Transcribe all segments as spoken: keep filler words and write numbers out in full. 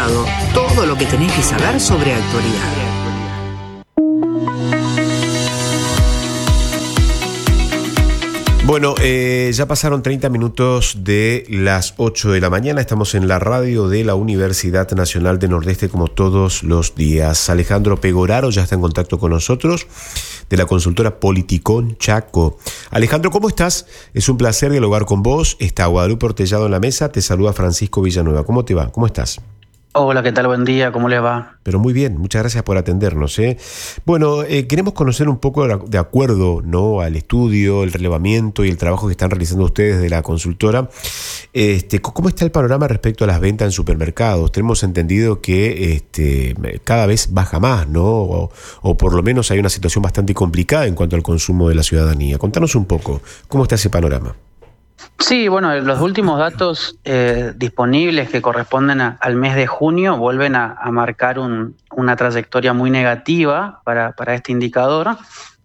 Supermercado, todo lo que tenés que saber sobre actualidad. Bueno, eh, ya pasaron treinta minutos de las ocho de la mañana. Estamos en la radio de la Universidad Nacional del Nordeste como todos los días. Alejandro Pegoraro ya está en contacto con nosotros, de la consultora Politicón Chaco. Alejandro, ¿cómo estás? Es un placer dialogar con vos. Está Guadalupe Ortellado en la mesa. Te saluda Francisco Villanueva. ¿Cómo te va? ¿Cómo estás? Hola, ¿qué tal? Buen día, ¿cómo le va? Pero muy bien, muchas gracias por atendernos, ¿eh? Bueno, eh, queremos conocer un poco de acuerdo, ¿no?, al estudio, el relevamiento y el trabajo que están realizando ustedes de la consultora. Este, ¿Cómo está el panorama respecto a las ventas en supermercados? Tenemos entendido que este, cada vez baja más, ¿no? O, o por lo menos hay una situación bastante complicada en cuanto al consumo de la ciudadanía. Contanos un poco, ¿cómo está ese panorama? Sí, bueno, los últimos datos eh, disponibles que corresponden a, al mes de junio vuelven a, a marcar un, una trayectoria muy negativa para, para este indicador.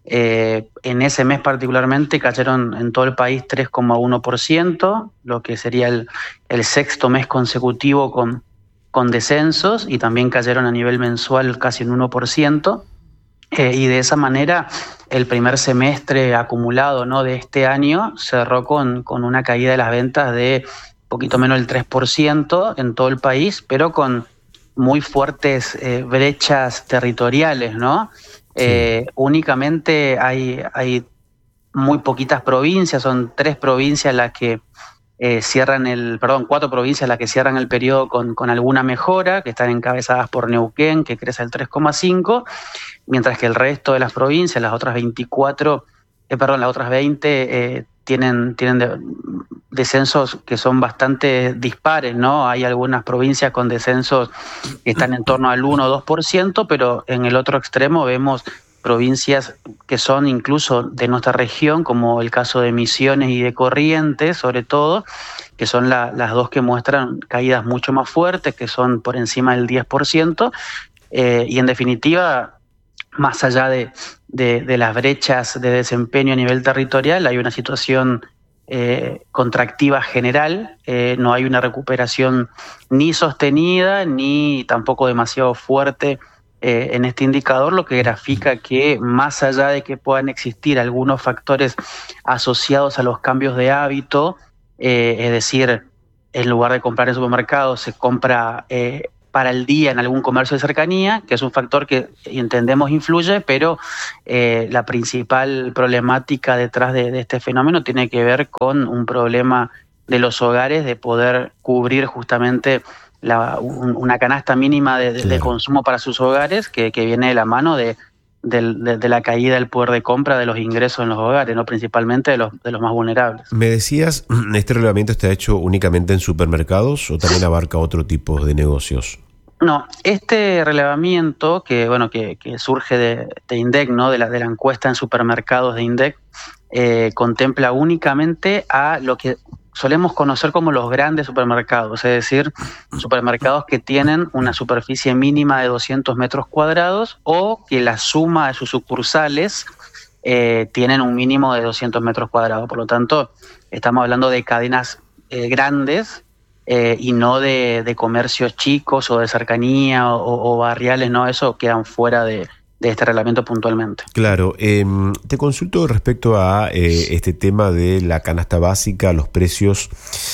Eh, en ese mes particularmente cayeron en todo el país tres coma uno por ciento, lo que sería el, el sexto mes consecutivo con, con descensos, y también cayeron a nivel mensual casi un uno por ciento. Eh, y de esa manera el primer semestre acumulado, ¿no?, de este año cerró con, con una caída de las ventas de poquito menos del tres por ciento en todo el país, pero con muy fuertes eh, brechas territoriales, ¿no? Sí. Eh, únicamente hay, hay muy poquitas provincias, son tres provincias las que eh, cierran el, perdón, cuatro provincias las que cierran el periodo con, con alguna mejora, que están encabezadas por Neuquén, que crece al tres coma cinco, mientras que el resto de las provincias, las otras veinticuatro, eh, perdón, las otras veinte eh, tienen, tienen de, descensos que son bastante dispares, ¿no? Hay algunas provincias con descensos que están en torno al uno o dos por ciento, pero en el otro extremo vemos provincias que son incluso de nuestra región, como el caso de Misiones y de Corrientes, sobre todo, que son la, las dos que muestran caídas mucho más fuertes, que son por encima del diez por ciento, eh, y en definitiva, más allá de, de, de las brechas de desempeño a nivel territorial, hay una situación eh, contractiva general, eh, no hay una recuperación ni sostenida ni tampoco demasiado fuerte eh, en este indicador, lo que grafica que más allá de que puedan existir algunos factores asociados a los cambios de hábito, eh, es decir, en lugar de comprar en supermercados se compra eh, para el día en algún comercio de cercanía, que es un factor que entendemos influye, pero eh, la principal problemática detrás de, de este fenómeno tiene que ver con un problema de los hogares de poder cubrir justamente la, un, una canasta mínima de, de, claro. de consumo para sus hogares, que, que viene de la mano de, de, de, de la caída del poder de compra de los ingresos en los hogares, ¿no?, principalmente de los, de los más vulnerables. Me decías, ¿este relevamiento está hecho únicamente en supermercados o también abarca otro tipo de negocios? No, este relevamiento que bueno que, que surge de, de INDEC, ¿no?, de la, de la encuesta en supermercados de INDEC, eh, contempla únicamente a lo que solemos conocer como los grandes supermercados, es decir, supermercados que tienen una superficie mínima de doscientos metros cuadrados o que la suma de sus sucursales eh, tienen un mínimo de doscientos metros cuadrados. Por lo tanto, estamos hablando de cadenas eh, grandes, Eh, y no de, de comercios chicos o de cercanía o, o barriales, ¿no? Eso quedan fuera de, de este reglamento puntualmente. Claro. Eh, te consulto respecto a eh, este tema de la canasta básica, los precios.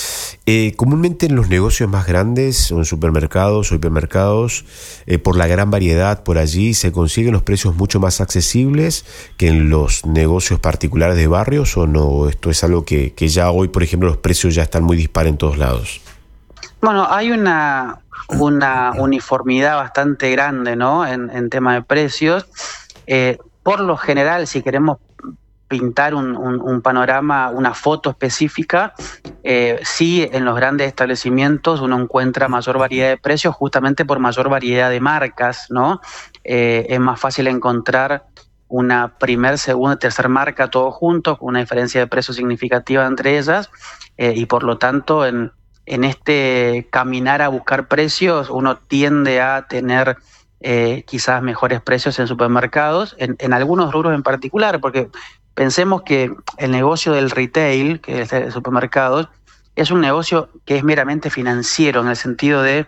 Eh, comúnmente en los negocios más grandes, o en supermercados o hipermercados, eh, por la gran variedad por allí, se consiguen los precios mucho más accesibles que en los negocios particulares de barrios, ¿o no? Esto es algo que, que ya hoy, por ejemplo, los precios ya están muy dispares en todos lados. Bueno, hay una, una uniformidad bastante grande, ¿no?, en, en tema de precios. Eh, por lo general, si queremos pintar un, un, un panorama, una foto específica, eh, sí, en los grandes establecimientos uno encuentra mayor variedad de precios justamente por mayor variedad de marcas, ¿no? Eh, es más fácil encontrar una primer, segunda, tercer marca todos juntos, con una diferencia de precio significativa entre ellas, eh, y por lo tanto en En este caminar a buscar precios, uno tiende a tener eh, quizás mejores precios en supermercados, en, en algunos rubros en particular, porque pensemos que el negocio del retail, que es el supermercados, es un negocio que es meramente financiero, en el sentido de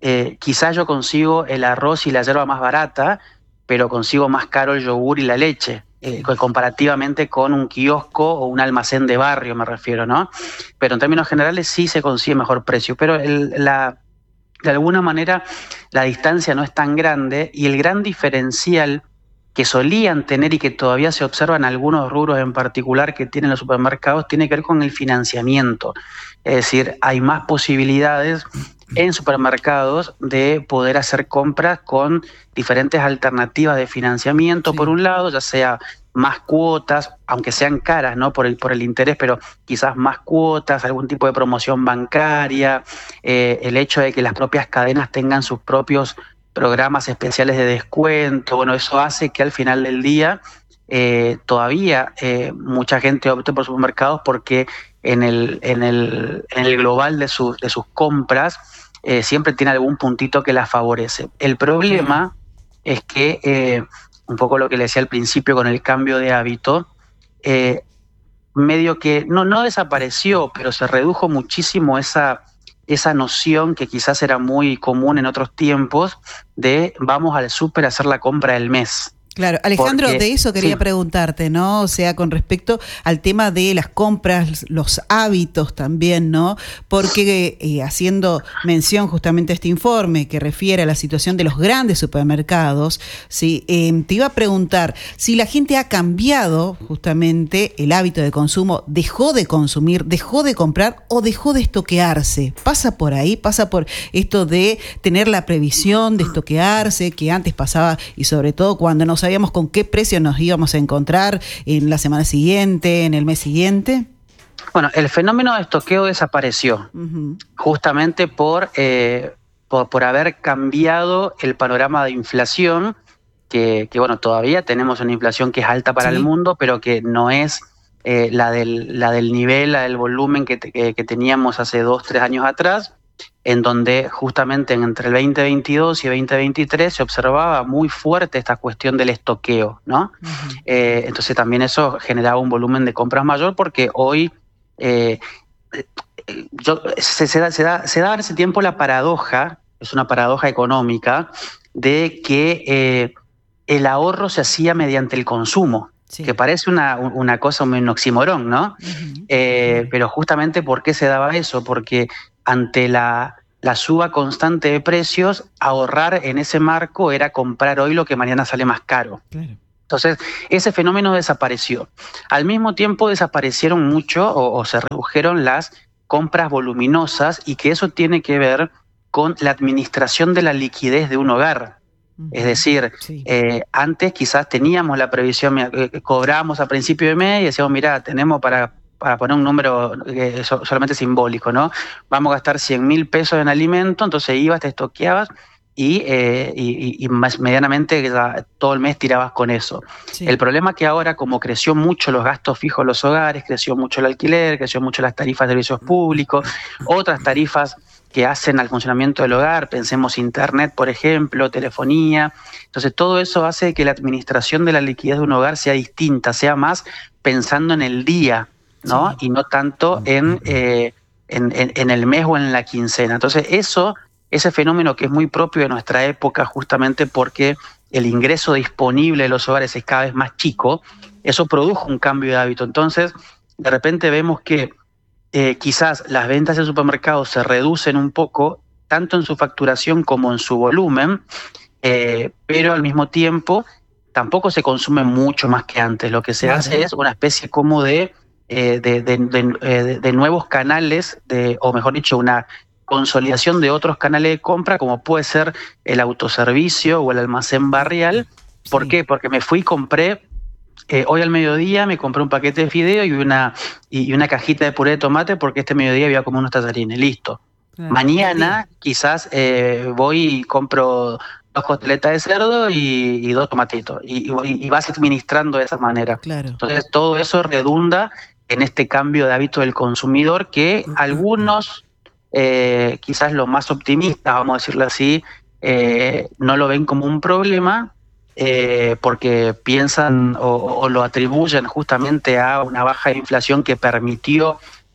eh, quizás yo consigo el arroz y la yerba más barata, pero consigo más caro el yogur y la leche, eh, comparativamente con un kiosco o un almacén de barrio, me refiero, ¿no? Pero en términos generales sí se consigue mejor precio, pero el, la, de alguna manera la distancia no es tan grande, y el gran diferencial que solían tener y que todavía se observa en algunos rubros en particular que tienen los supermercados tiene que ver con el financiamiento. Es decir, hay más posibilidades en supermercados de poder hacer compras con diferentes alternativas de financiamiento, sí. Por un lado, ya sea más cuotas, aunque sean caras, ¿no? Por el, por el interés, pero quizás más cuotas, algún tipo de promoción bancaria, eh, el hecho de que las propias cadenas tengan sus propios programas especiales de descuento. Bueno, eso hace que al final del día eh, todavía eh, mucha gente opte por supermercados porque en el, en el, en el global de, su, de sus compras eh, siempre tiene algún puntito que la favorece. El problema es que, eh, un poco lo que le decía al principio con el cambio de hábito, eh, medio que no, no desapareció, pero se redujo muchísimo esa, esa noción que quizás era muy común en otros tiempos de vamos al súper a hacer la compra del mes. Claro, Alejandro, Porque, de eso quería sí. preguntarte, ¿no? O sea, con respecto al tema de las compras, los hábitos también, ¿no? Porque eh, haciendo mención justamente a este informe que refiere a la situación de los grandes supermercados, ¿sí? Eh, te iba a preguntar si la gente ha cambiado justamente el hábito de consumo, dejó de consumir, dejó de comprar o dejó de estoquearse. ¿Pasa por ahí? ¿Pasa por esto de tener la previsión de estoquearse, que antes pasaba, y sobre todo cuando nos sabíamos con qué precio nos íbamos a encontrar en la semana siguiente, en el mes siguiente? Bueno, el fenómeno de estoqueo desapareció, uh-huh. justamente por, eh, por, por haber cambiado el panorama de inflación, que, que bueno, todavía tenemos una inflación que es alta para sí. el mundo, pero que no es eh, la, del, la del nivel, la del volumen que, que, que teníamos hace dos, tres años atrás, en donde justamente entre el veinte veintidós y veinte veintitrés se observaba muy fuerte esta cuestión del estoqueo, ¿no? Uh-huh. Eh, entonces también eso generaba un volumen de compras mayor, porque hoy eh, yo, se, se, da, se, da, se da en ese tiempo la paradoja, es una paradoja económica, de que eh, el ahorro se hacía mediante el consumo. Sí. Que parece una, una cosa, un oxímoron, ¿no? Uh-huh. Eh, pero justamente, ¿por qué se daba eso? Porque ante la, la suba constante de precios, ahorrar en ese marco era comprar hoy lo que mañana sale más caro. Claro. Entonces, ese fenómeno desapareció. Al mismo tiempo desaparecieron mucho o, o se redujeron las compras voluminosas, y que eso tiene que ver con la administración de la liquidez de un hogar. Uh-huh. Es decir, sí. eh, antes quizás teníamos la previsión, eh, cobrábamos a principio de mes y decíamos, mira, tenemos para... para poner un número eh, solamente simbólico, ¿no? Vamos a gastar cien mil pesos en alimento, entonces ibas, te estoqueabas y, eh, y, y más medianamente ya todo el mes tirabas con eso. Sí. El problema es que ahora, como creció mucho los gastos fijos en los hogares, creció mucho el alquiler, creció mucho las tarifas de servicios públicos, otras tarifas que hacen al funcionamiento del hogar, pensemos internet, por ejemplo, telefonía. Entonces todo eso hace que la administración de la liquidez de un hogar sea distinta, sea más pensando en el día, ¿no? Sí. Y no tanto en, eh, en, en, en el mes o en la quincena. Entonces eso, ese fenómeno que es muy propio de nuestra época, justamente porque el ingreso disponible de los hogares es cada vez más chico, eso produjo un cambio de hábito. Entonces, de repente vemos que eh, quizás las ventas en supermercados se reducen un poco, tanto en su facturación como en su volumen, eh, pero al mismo tiempo tampoco se consume mucho más que antes. Lo que se claro. hace es una especie como de Eh, de, de, de, de, de nuevos canales, de, o mejor dicho, una consolidación de otros canales de compra, como puede ser el autoservicio o el almacén barrial. ¿Por sí. qué? Porque me fui y compré, eh, hoy al mediodía me compré un paquete de fideo y una, y, y una cajita de puré de tomate, porque este mediodía había como unos tallarines, listo. Claro. Mañana sí. quizás eh, voy y compro dos costeletas de cerdo y, y dos tomatitos, y, y, y vas administrando de esa manera. Claro. Entonces todo eso redunda en este cambio de hábito del consumidor, que algunos, eh, quizás los más optimistas, vamos a decirlo así, eh, no lo ven como un problema, eh, porque piensan o, o lo atribuyen justamente a una baja de inflación que permitió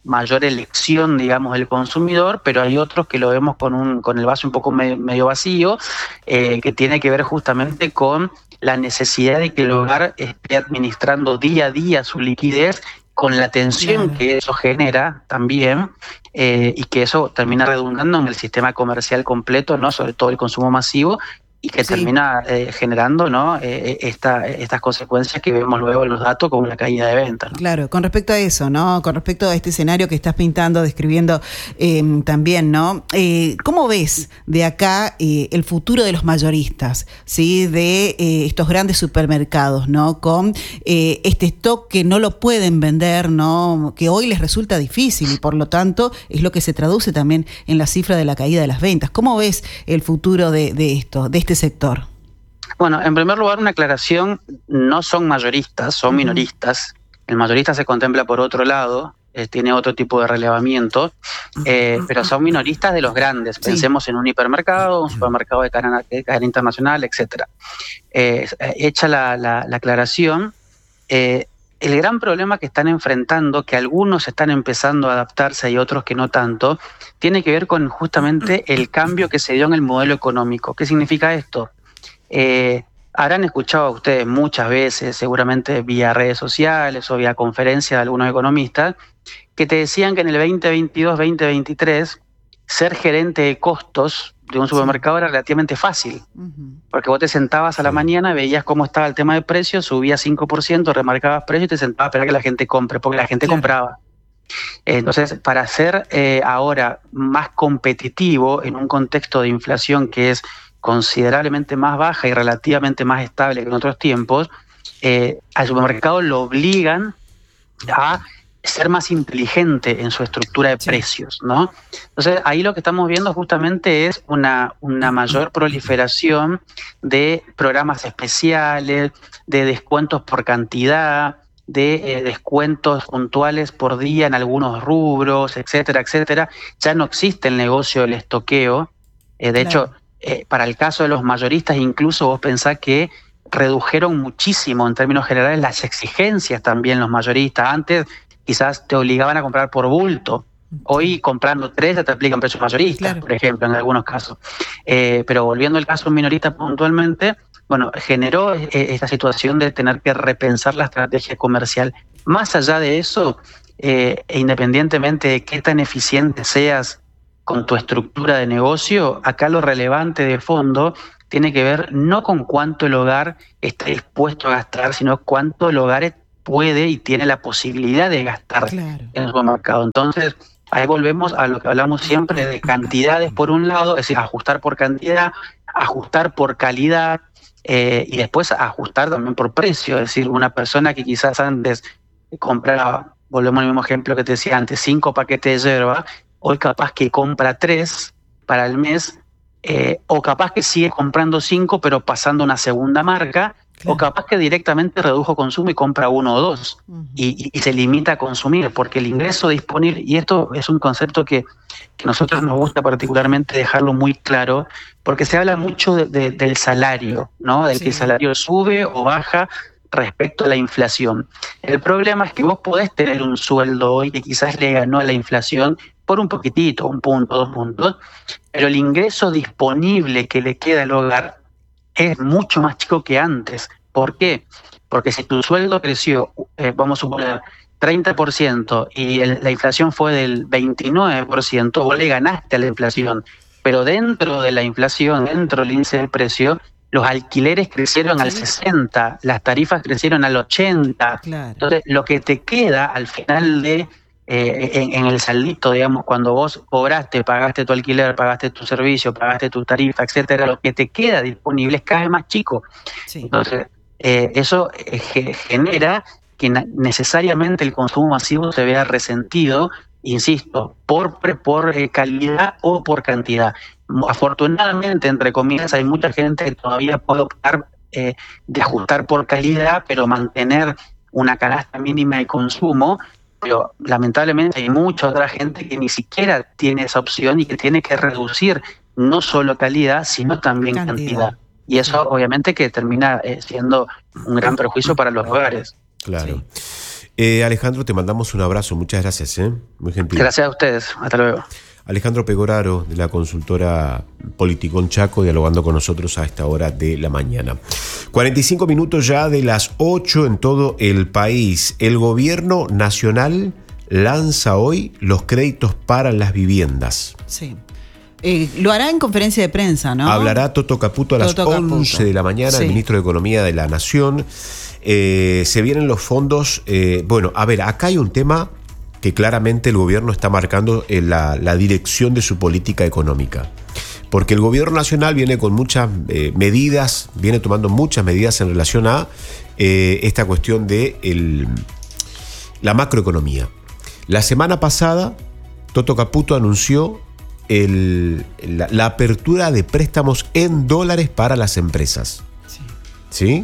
mayor elección, digamos, del consumidor, pero hay otros que lo vemos con un con el vaso un poco medio, medio vacío, eh, que tiene que ver justamente con la necesidad de que el hogar esté administrando día a día su liquidez, con la tensión claro. que eso genera también, eh, y que eso termina redundando en el sistema comercial completo, ¿no? Sobre todo el consumo masivo, y que sí. termina eh, generando, ¿no? eh, esta, estas consecuencias que vemos luego en los datos como una caída de ventas, ¿no? Claro, con respecto a eso, ¿no? Con respecto a este escenario que estás pintando, describiendo eh, también, ¿no? Eh, ¿Cómo ves de acá eh, el futuro de los mayoristas, ¿sí? De eh, estos grandes supermercados, ¿no? Con eh, este stock que no lo pueden vender, ¿no? Que hoy les resulta difícil y por lo tanto es lo que se traduce también en la cifra de la caída de las ventas. ¿Cómo ves el futuro de, de esto, de este sector? Bueno, en primer lugar, una aclaración: no son mayoristas, son uh-huh. minoristas. El mayorista se contempla por otro lado, eh, tiene otro tipo de relevamiento, eh, pero son minoristas de los grandes. Sí. Pensemos en un hipermercado, un supermercado de cadena, de cadena internacional, etcétera. Eh, hecha la, la, la aclaración, eh, el gran problema que están enfrentando, que algunos están empezando a adaptarse y otros que no tanto, tiene que ver con justamente el cambio que se dio en el modelo económico. ¿Qué significa esto? Eh, habrán escuchado a ustedes muchas veces, seguramente vía redes sociales o vía conferencias de algunos economistas, que te decían que en el veinte veintidós veinte veintitrés ser gerente de costos de un supermercado era relativamente fácil, uh-huh. porque vos te sentabas a la mañana, veías cómo estaba el tema de precios, subías cinco por ciento, remarcabas precios y te sentabas a esperar que la gente compre, porque la gente claro. compraba. Entonces, para ser eh, ahora más competitivo en un contexto de inflación que es considerablemente más baja y relativamente más estable que en otros tiempos, eh, al supermercado lo obligan a ser más inteligente en su estructura de sí. precios, ¿no? Entonces, ahí lo que estamos viendo justamente es una, una mayor proliferación de programas especiales, de descuentos por cantidad, de eh, descuentos puntuales por día en algunos rubros, etcétera, etcétera. Ya no existe el negocio del estoqueo. Eh, de claro. hecho, eh, para el caso de los mayoristas, incluso vos pensás que redujeron muchísimo en términos generales las exigencias también los mayoristas. Antes quizás te obligaban a comprar por bulto. Hoy comprando tres ya te aplican precios mayoristas, claro. por ejemplo, en algunos casos. Eh, pero volviendo al caso minorista puntualmente, bueno, generó eh, esta situación de tener que repensar la estrategia comercial. Más allá de eso, eh, e independientemente de qué tan eficiente seas con tu estructura de negocio, acá lo relevante de fondo tiene que ver no con cuánto el hogar está dispuesto a gastar, sino cuánto el hogar puede y tiene la posibilidad de gastar claro. en el supermercado. Entonces, ahí volvemos a lo que hablamos siempre de cantidades por un lado, es decir, ajustar por cantidad, ajustar por calidad, eh, y después ajustar también por precio. Es decir, una persona que quizás antes compraba, volvemos al mismo ejemplo que te decía antes, cinco paquetes de yerba, hoy capaz que compra tres para el mes, eh, o capaz que sigue comprando cinco pero pasando una segunda marca, claro. o capaz que directamente redujo consumo y compra uno o dos, uh-huh. y, y se limita a consumir, porque el ingreso disponible, y esto es un concepto que, que a nosotros nos gusta particularmente dejarlo muy claro, porque se habla mucho de, de, del salario, ¿no? Del sí. que el salario sube o baja respecto a la inflación. El problema es que vos podés tener un sueldo hoy que quizás le ganó a la inflación por un poquitito, un punto, dos puntos, pero el ingreso disponible que le queda al hogar es mucho más chico que antes. ¿Por qué? Porque si tu sueldo creció, eh, vamos a suponer, treinta por ciento y el, la inflación fue del veintinueve por ciento, vos le ganaste a la inflación, pero dentro de la inflación, dentro del índice del precio, los alquileres crecieron sí. al sesenta, las tarifas crecieron al ochenta. Claro. Entonces, lo que te queda al final de eh, en, en el saldito, digamos, cuando vos cobraste, pagaste tu alquiler, pagaste tu servicio, pagaste tu tarifa, etcétera, lo que te queda disponible es cada vez más chico. Sí. Entonces, eh, eso eh, genera que na- necesariamente el consumo masivo se vea resentido, insisto, por, por eh, calidad o por cantidad. Afortunadamente, entre comillas, hay mucha gente que todavía puede optar eh, de ajustar por calidad, pero mantener una canasta mínima de consumo, pero lamentablemente hay mucha otra gente que ni siquiera tiene esa opción y que tiene que reducir no solo calidad, sino también cantidad. cantidad. Y eso sí. obviamente que termina eh, siendo un gran perjuicio para los hogares. Claro. Sí. Eh, Alejandro, te mandamos un abrazo, muchas gracias, ¿eh? Muy gentil. Gracias a ustedes, hasta luego. Alejandro Pegoraro, de la consultora Politicón Chaco, dialogando con nosotros a esta hora de la mañana. cuarenta y cinco minutos ya de las ocho en todo el país. El gobierno nacional lanza hoy los créditos para las viviendas. Sí. Eh, lo hará en conferencia de prensa, ¿no? Hablará Toto Caputo a las Toto Caputo. once de la mañana, sí. El ministro de Economía de la Nación. Eh, se vienen los fondos. Eh, bueno, a ver, acá hay un tema que claramente el gobierno está marcando en la, la dirección de su política económica. Porque el gobierno nacional viene con muchas eh, medidas, viene tomando muchas medidas en relación a eh, esta cuestión de el, la macroeconomía. La semana pasada, Toto Caputo anunció el, la, la apertura de préstamos en dólares para las empresas. Sí. ¿Sí?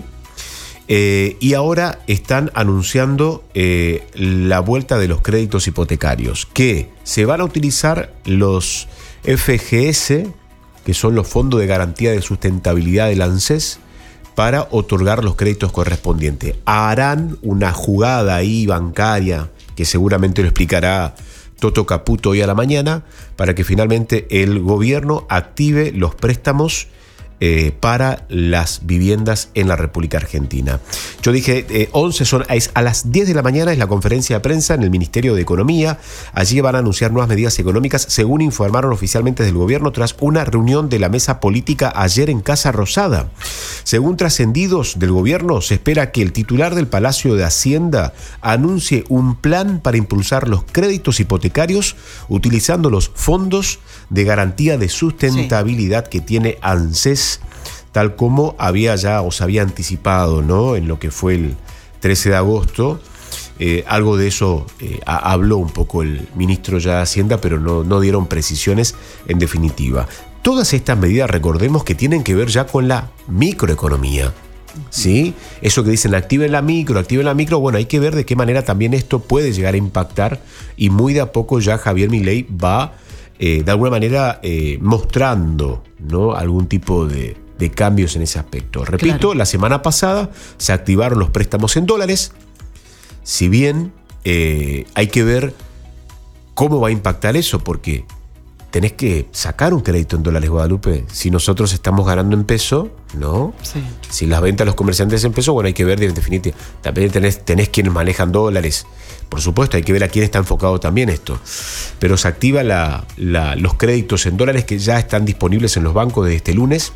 Eh, y ahora están anunciando eh, la vuelta de los créditos hipotecarios, que se van a utilizar los F G S, que son los Fondos de Garantía de Sustentabilidad del ANSES, para otorgar los créditos correspondientes. Harán una jugada ahí bancaria, que seguramente lo explicará Toto Caputo hoy a la mañana, para que finalmente el gobierno active los préstamos Eh, para las viviendas en la República Argentina. Yo dije, eh, once son, es a las diez de la mañana es la conferencia de prensa en el Ministerio de Economía. Allí van a anunciar nuevas medidas económicas, según informaron oficialmente del gobierno tras una reunión de la mesa política ayer en Casa Rosada. Según trascendidos del gobierno, se espera que el titular del Palacio de Hacienda anuncie un plan para impulsar los créditos hipotecarios utilizando los fondos de garantía de sustentabilidad sí. que tiene ANSES, tal como había ya o se había anticipado, ¿no? En lo que fue el trece de agosto. Eh, algo de eso eh, a, habló un poco el ministro ya de Hacienda, pero no, no dieron precisiones en definitiva. Todas estas medidas, recordemos que tienen que ver ya con la microeconomía. ¿Sí? Eso que dicen activen la micro, activen la micro, bueno, hay que ver de qué manera también esto puede llegar a impactar, y muy de a poco ya Javier Milei va eh, de alguna manera eh, mostrando, ¿no? algún tipo de, de cambios en ese aspecto. Repito, claro. La semana pasada se activaron los préstamos en dólares, si bien eh, hay que ver cómo va a impactar eso, porque tenés que sacar un crédito en dólares, Guadalupe. Si nosotros estamos ganando en peso, ¿no? Sí. Si las ventas a los comerciantes en peso, bueno, hay que ver en definitiva. También tenés, tenés quienes manejan dólares. Por supuesto, hay que ver a quién está enfocado también esto. Pero se activa la, la, los créditos en dólares que ya están disponibles en los bancos desde este lunes.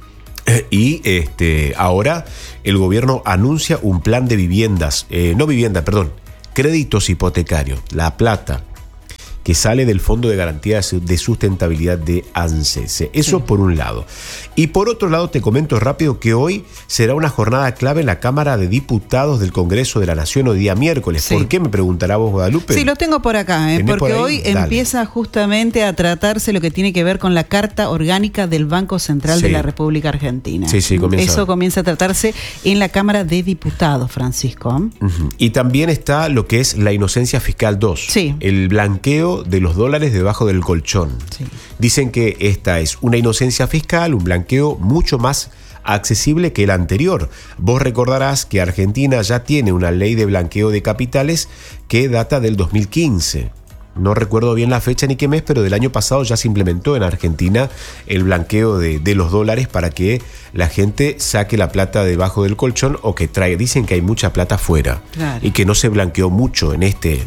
Y este, ahora el gobierno anuncia un plan de viviendas, eh, no vivienda, perdón, créditos hipotecarios, la plata que sale del Fondo de Garantía de Sustentabilidad de ANSES. Eso sí. Por un lado. Y por otro lado, te comento rápido que hoy será una jornada clave en la Cámara de Diputados del Congreso de la Nación, hoy día miércoles. Sí. ¿Por qué? Me preguntará vos, Guadalupe. Sí, lo tengo por acá, ¿eh? Porque por hoy Dale. empieza justamente a tratarse lo que tiene que ver con la Carta Orgánica del Banco Central sí. de la República Argentina. Sí, sí, comienza. Eso comienza a tratarse en la Cámara de Diputados, Francisco. Uh-huh. Y también está lo que es la inocencia fiscal dos. Sí. El blanqueo de los dólares debajo del colchón. Sí. Dicen que esta es una inocencia fiscal, un blanqueo mucho más accesible que el anterior. Vos recordarás que Argentina ya tiene una ley de blanqueo de capitales que data del dos mil quince. No recuerdo bien la fecha ni qué mes, pero del año pasado ya se implementó en Argentina el blanqueo de, de los dólares para que la gente saque la plata debajo del colchón o que traiga. Dicen que hay mucha plata afuera, claro, y que no se blanqueó mucho en este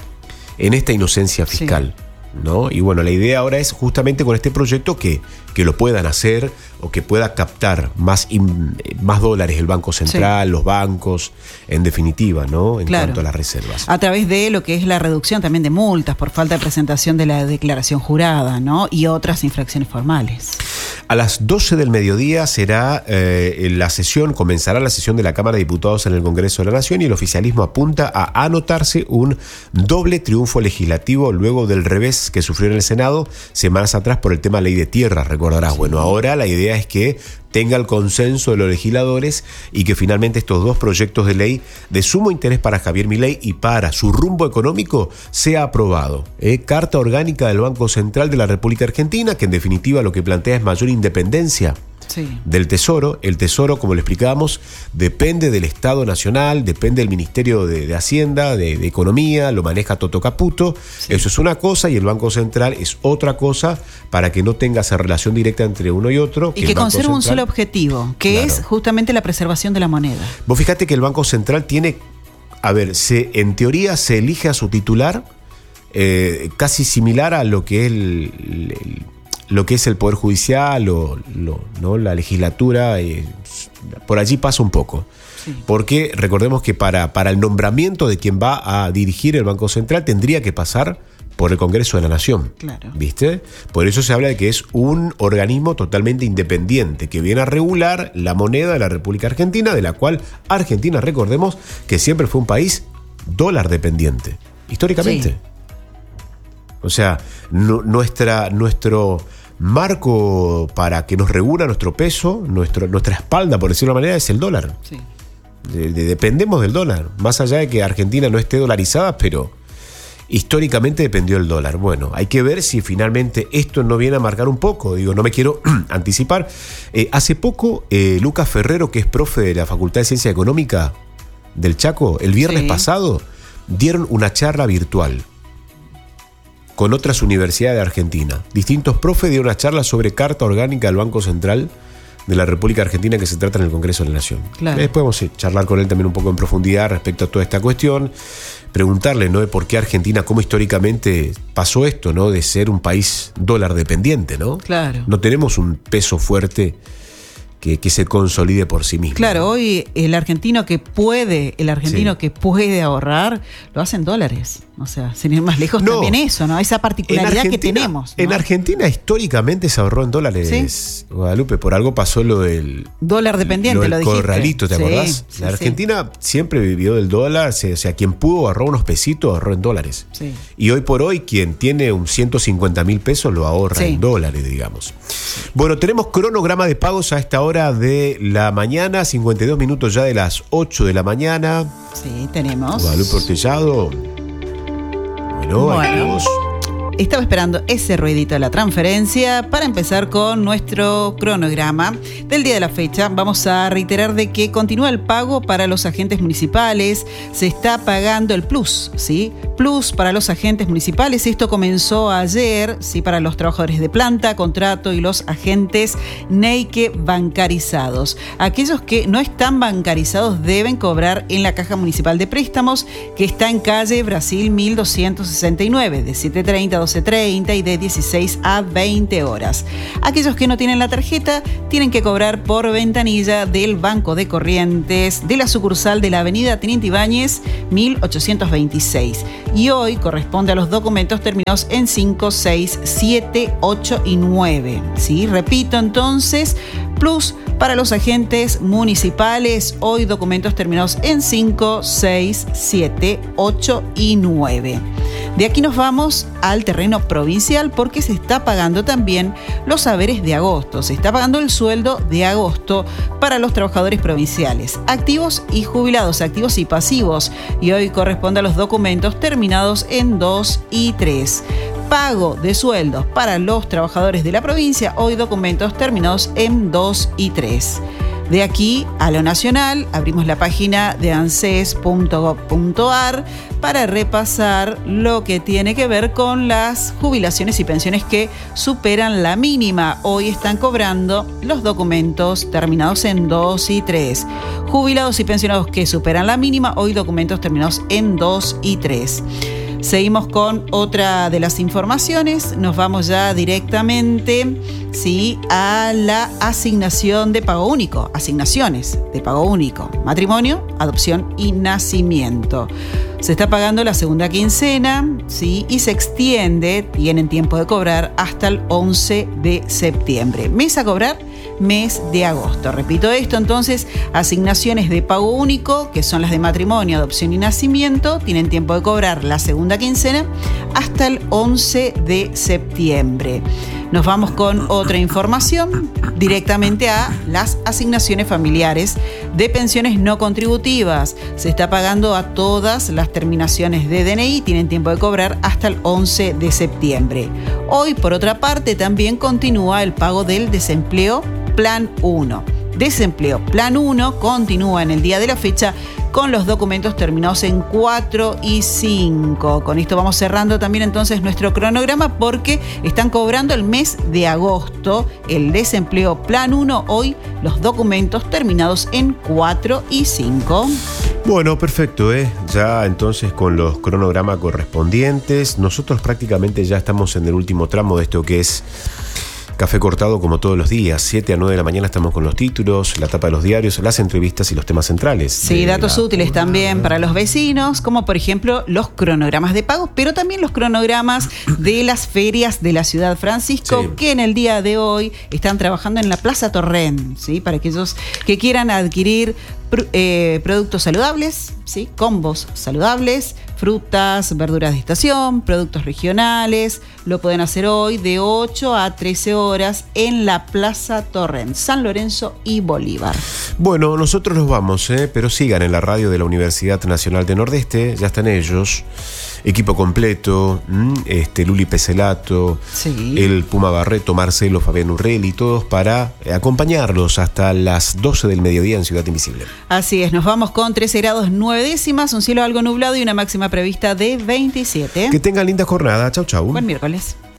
en esta inocencia fiscal, sí, ¿no? Y bueno, la idea ahora es justamente con este proyecto que, que lo puedan hacer o que pueda captar más, in, más dólares el Banco Central, sí, los bancos, en definitiva, ¿no? En claro, cuanto a las reservas. A través de lo que es la reducción también de multas por falta de presentación de la declaración jurada, ¿no? Y otras infracciones formales. A las doce del mediodía será eh, la sesión, comenzará la sesión de la Cámara de Diputados en el Congreso de la Nación y el oficialismo apunta a anotarse un doble triunfo legislativo luego del revés que sufrió en el Senado semanas atrás por el tema ley de tierras, recordarás. Sí. Bueno, ahora la idea es que tenga el consenso de los legisladores y que finalmente estos dos proyectos de ley de sumo interés para Javier Milei y para su rumbo económico sea aprobado. ¿Eh? Carta Orgánica del Banco Central de la República Argentina, que en definitiva lo que plantea es mayor independencia sí. del Tesoro. El Tesoro, como le explicábamos, depende del Estado Nacional, depende del Ministerio de, de Hacienda, de, de Economía, lo maneja Toto Caputo. Sí. Eso es una cosa y el Banco Central es otra cosa para que no tenga esa relación directa entre uno y otro. Y que, que conserve un solo objetivo, que claro. es justamente la preservación de la moneda. Vos fíjate que el Banco Central tiene, a ver, se, en teoría se elige a su titular eh, casi similar a lo que es el, el, lo que es el Poder Judicial o lo, ¿no? la legislatura, eh, por allí pasa un poco. Sí. Porque recordemos que para, para el nombramiento de quien va a dirigir el Banco Central tendría que pasar por el Congreso de la Nación. Claro. ¿Viste? Por eso se habla de que es un organismo totalmente independiente que viene a regular la moneda de la República Argentina, de la cual Argentina, recordemos, que siempre fue un país dólar dependiente, históricamente. Sí. O sea, no, nuestra, nuestro marco para que nos regula nuestro peso, nuestro, nuestra espalda, por decirlo de una manera, es el dólar. Sí. De, de, dependemos del dólar, más allá de que Argentina no esté dolarizada, pero históricamente dependió del dólar. Bueno, hay que ver si finalmente esto no viene a marcar un poco. Digo, no me quiero anticipar. Eh, hace poco, eh, Lucas Ferrero, que es profe de la Facultad de Ciencia Económica del Chaco, el viernes sí. pasado, dieron una charla virtual con otras universidades de Argentina. Distintos profes dieron una charla sobre Carta Orgánica del Banco Central de la República Argentina que se trata en el Congreso de la Nación. Claro. Después vamos a charlar con él también un poco en profundidad respecto a toda esta cuestión, preguntarle, ¿no?, de por qué Argentina, cómo históricamente pasó esto, ¿no?, de ser un país dólar dependiente, ¿no? Claro. No tenemos un peso fuerte que, que se consolide por sí mismo. Claro, hoy el argentino que puede, el argentino sí. que puede ahorrar, lo hace en dólares. O sea, sin ir más lejos, no, también eso, ¿no? Esa particularidad que tenemos, ¿no? En Argentina históricamente se ahorró en dólares, ¿sí? Guadalupe, por algo pasó lo del dólar dependiente, lo, del lo dijiste. Corralito, ¿te sí, acordás? Sí, la Argentina sí. siempre vivió del dólar, o sea, quien pudo ahorrar unos pesitos, ahorró en dólares. Sí. Y hoy por hoy, quien tiene un ciento cincuenta mil pesos lo ahorra sí. en dólares, digamos. Sí. Bueno, tenemos cronograma de pagos a esta hora de la mañana, cincuenta y dos minutos ya de las ocho de la mañana. Sí, tenemos. Guadalupe Ortellado. Bueno, bueno, estaba esperando ese ruidito de la transferencia para empezar con nuestro cronograma del día de la fecha. Vamos a reiterar de que continúa el pago para los agentes municipales. Se está pagando el plus, ¿sí? Plus para los agentes municipales. Esto comenzó ayer, ¿sí? Para los trabajadores de planta, contrato y los agentes NEIQUE bancarizados. Aquellos que no están bancarizados deben cobrar en la Caja Municipal de Préstamos, que está en calle Brasil mil doscientos sesenta y nueve, de siete treinta a doce treinta y de dieciséis a veinte horas. Aquellos que no tienen la tarjeta tienen que cobrar por ventanilla del Banco de Corrientes de la sucursal de la avenida Teniente Ibáñez mil ochocientos veintiséis. Y hoy corresponde a los documentos terminados en cinco, seis, siete, ocho y nueve. ¿Sí? Repito entonces, plus para los agentes municipales, hoy documentos terminados en cinco, seis, siete, ocho y nueve. De aquí nos vamos al terreno provincial porque se está pagando también los haberes de agosto. Se está pagando el sueldo de agosto para los trabajadores provinciales, activos y jubilados, activos y pasivos. Y hoy corresponde a los documentos terminados en dos y tres. Pago de sueldos para los trabajadores de la provincia, hoy documentos terminados en dos y tres. De aquí a lo nacional, abrimos la página de anses punto gob punto ar para repasar lo que tiene que ver con las jubilaciones y pensiones que superan la mínima. Hoy están cobrando los documentos terminados en dos y tres. Jubilados y pensionados que superan la mínima, hoy documentos terminados en dos y tres. Seguimos con otra de las informaciones. Nos vamos ya directamente, ¿sí?, a la asignación de pago único. Asignaciones de pago único. Matrimonio, adopción y nacimiento. Se está pagando la segunda quincena, ¿sí?, y se extiende, tienen tiempo de cobrar hasta el once de septiembre. Mes a cobrar, mes de agosto. Repito esto, entonces, asignaciones de pago único, que son las de matrimonio, adopción y nacimiento, tienen tiempo de cobrar la segunda quincena hasta el once de septiembre. Nos vamos con otra información, directamente a las asignaciones familiares de pensiones no contributivas. Se está pagando a todas las terminaciones de D N I, tienen tiempo de cobrar hasta el once de septiembre. Hoy, por otra parte, también continúa el pago del desempleo Plan uno. Desempleo Plan uno continúa en el día de la fecha con los documentos terminados en cuatro y cinco. Con esto vamos cerrando también entonces nuestro cronograma porque están cobrando el mes de agosto el desempleo Plan uno, hoy los documentos terminados en cuatro y cinco. Bueno, perfecto, ¿eh? Ya entonces con los cronogramas correspondientes, nosotros prácticamente ya estamos en el último tramo de esto que es Café Cortado, como todos los días, siete a nueve de la mañana estamos con los títulos, la tapa de los diarios, las entrevistas y los temas centrales. Sí, datos la... útiles también para los vecinos, como por ejemplo los cronogramas de pagos, pero también los cronogramas de las ferias de la Ciudad Francisco, sí, que en el día de hoy están trabajando en la Plaza Torrent, ¿sí? Para aquellos que quieran adquirir eh, productos saludables, ¿sí? Combos saludables, frutas, verduras de estación, productos regionales. Lo pueden hacer hoy de ocho a trece horas en la Plaza Torrent, San Lorenzo y Bolívar. Bueno, nosotros nos vamos, ¿eh? Pero sigan en la radio de la Universidad Nacional de Nordeste, ya están ellos, equipo completo, este Luli Peselato, sí, el Puma Barreto, Marcelo, Fabián Urrelli, todos para acompañarlos hasta las doce del mediodía en Ciudad Invisible. Así es, nos vamos con trece grados nueve décimas, un cielo algo nublado y una máxima prevista de veintisiete. Que tengan linda jornada. Chau, chau. Buen miércoles.